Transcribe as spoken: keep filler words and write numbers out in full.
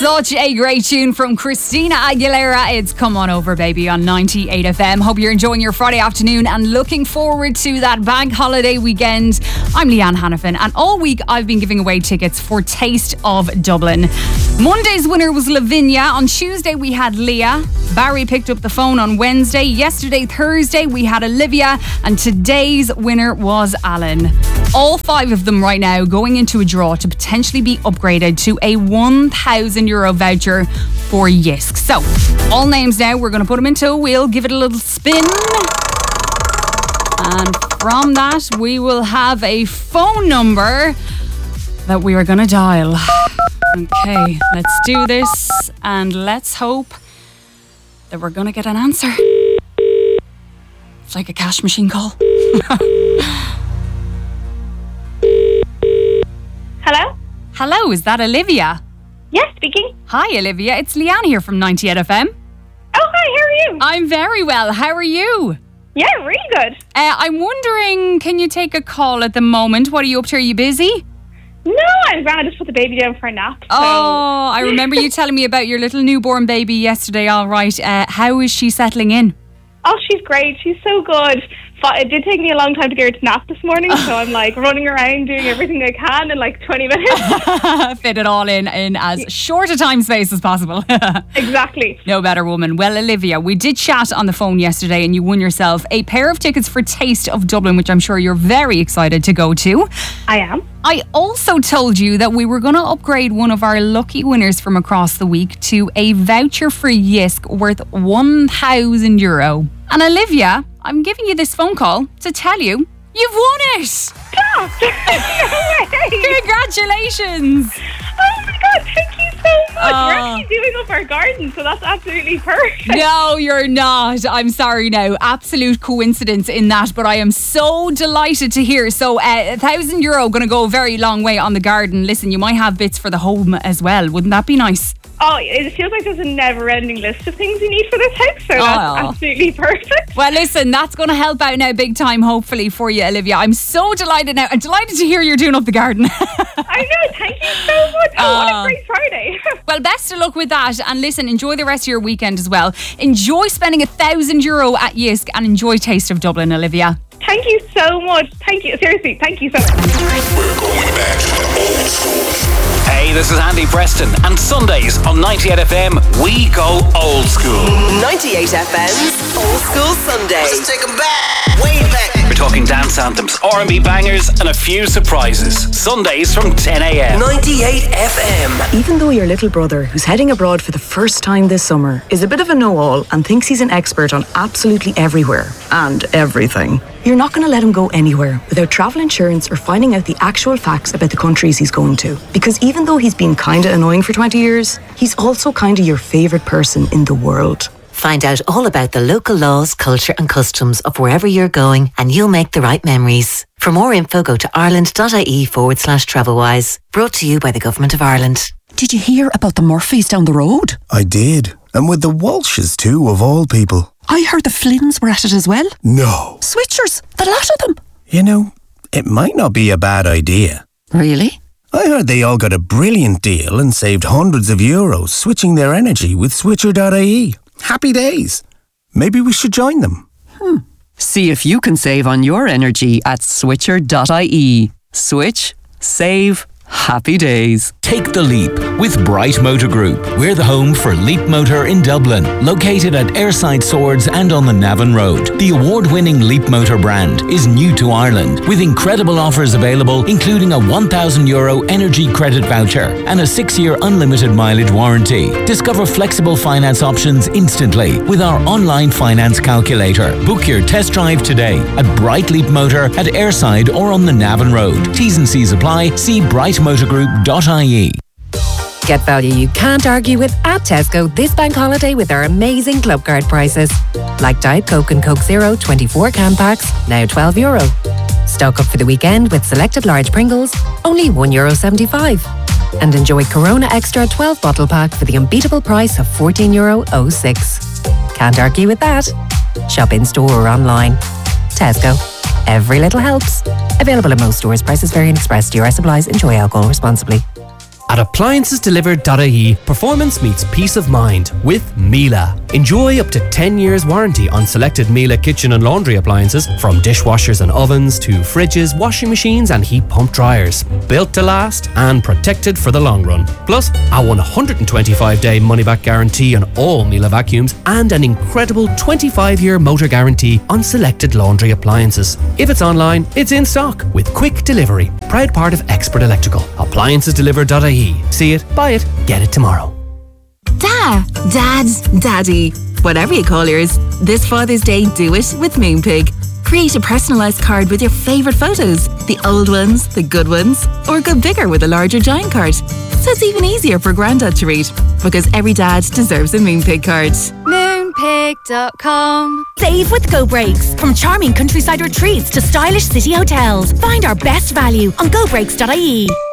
Such a great tune from Christina Aguilera. It's Come On Over Baby on ninety-eight F M. Hope you're enjoying your Friday afternoon and looking forward to that bank holiday weekend. I'm Leanne Hannafin, and all week I've been giving away tickets for Taste of Dublin. Monday's winner was Lavinia. On Tuesday we had Leah. Barry picked up the phone on Wednesday. Yesterday, Thursday, we had Olivia, and today's winner was Alan. All five of them right now going into a draw to potentially be upgraded to a one thousand euro voucher for Yisk. So, all names now, we're going to put them into a wheel, give it a little spin. And from that, we will have a phone number that we are going to dial. Okay, let's do this, and let's hope that we're going to get an answer. It's like a cash machine call. Hello? Hello, is that Olivia? Yes, speaking. Hi, Olivia. It's Leanne here from ninety-eight F M. Oh, hi, how are you? I'm very well. How are you? Yeah, really good. Uh, I'm wondering, can you take a call at the moment? What are you up to? Are you busy? No, I'm glad I just put the baby down for a nap. So. Oh, I remember you telling me about your little newborn baby yesterday. All right. Uh, how is she settling in? Oh, she's great. She's so good. It did take me a long time to get her to nap this morning, so I'm like running around doing everything I can in like twenty minutes. Fit it all in in as short a time space as possible. Exactly. No better woman. Well, Olivia, we did chat on the phone yesterday and you won yourself a pair of tickets for Taste of Dublin, which I'm sure you're very excited to go to. I am. I also told you that we were going to upgrade one of our lucky winners from across the week to a voucher for Yisk worth one thousand euro. And Olivia, I'm giving you this phone call to tell you you've won it. Stop! No way! Congratulations! Oh my God, thank you so much. Oh. We're actually doing up our garden, so that's absolutely perfect. No, you're not. I'm sorry now. Absolute coincidence in that, but I am so delighted to hear. So, uh, a thousand euro going to go a very long way on the garden. Listen, you might have bits for the home as well. Wouldn't that be nice? Oh, it feels like there's a never-ending list of things you need for this house, so Oh. that's absolutely perfect. Well, listen, that's going to help out now big time, hopefully, for you, Olivia. I'm so delighted now. I'm delighted to hear you're doing up the garden. I know, thank you so much. Oh, what Oh. a great Friday. Well, best of luck with that. And listen, enjoy the rest of your weekend as well. Enjoy spending a thousand euro at Yisk and enjoy Taste of Dublin, Olivia. Thank you so much. Thank you. Seriously, thank you so much. We're going back to the old school. Hey, this is Andy Preston, and Sundays on ninety-eight F M, we go old school. ninety-eight F M's Old School Sunday. Let's take 'em back. Way back. We're talking dance anthems, R and B bangers, and a few surprises. Sundays from ten a m. ninety-eight F M. Even though your little brother, who's heading abroad for the first time this summer, is a bit of a know-all and thinks he's an expert on absolutely everywhere and everything, you're not going to let him go anywhere without travel insurance or finding out the actual facts about the countries he's going to. Because even though he's been kinda annoying for twenty years, he's also kinda your favourite person in the world. Find out all about the local laws, culture and customs of wherever you're going, and you'll make the right memories. For more info, go to ireland.ie forward slash travelwise. Brought to you by the Government of Ireland. Did you hear about the Murphys down the road? I did. And with the Walshes too, of all people. I heard the Flynns were at it as well. No. Switchers, the lot of them. You know, it might not be a bad idea. Really? I heard they all got a brilliant deal and saved hundreds of euros switching their energy with switcher dot I E. Happy days. Maybe we should join them. Hmm. See if you can save on your energy at switcher dot I E. Switch, save, happy days. Take the leap with Bright Motor Group. We're the home for Leap Motor in Dublin, located at Airside Swords and on the Navan Road. The award-winning Leap Motor brand is new to Ireland, with incredible offers available, including a one thousand euro energy credit voucher and a six-year unlimited mileage warranty. Discover flexible finance options instantly with our online finance calculator. Book your test drive today at Bright Leap Motor at Airside or on the Navan Road. T's and C's apply. See bright motor group dot I E. Get value you can't argue with at Tesco this bank holiday with our amazing club card prices. Like Diet Coke and Coke Zero twenty-four can packs, now twelve euro. Stock up for the weekend with selected large Pringles, only one euro seventy-five. And enjoy Corona Extra twelve bottle pack for the unbeatable price of fourteen euro oh six. Can't argue with that. Shop in store or online. Tesco. Every little helps. Available in most stores. Prices vary and express. D R S applies. Enjoy alcohol responsibly. At appliances delivered dot I E, performance meets peace of mind with Miele. Enjoy up to ten years warranty on selected Miele kitchen and laundry appliances, from dishwashers and ovens to fridges, washing machines and heat pump dryers. Built to last and protected for the long run. Plus, a one hundred twenty-five day money-back guarantee on all Miele vacuums and an incredible twenty-five year motor guarantee on selected laundry appliances. If it's online, it's in stock with quick delivery. Proud part of Expert Electrical. appliances delivered dot I E. See it, buy it, get it tomorrow. Da, Dad, Daddy, whatever you call yours, this Father's Day do it with Moonpig. Create a personalised card with your favourite photos, the old ones, the good ones, or go bigger with a larger giant card. So it's even easier for Grandad to read, because every dad deserves a Moonpig card. Moonpig dot com. Save with Go Breaks. From charming countryside retreats to stylish city hotels, find our best value on go breaks dot I E.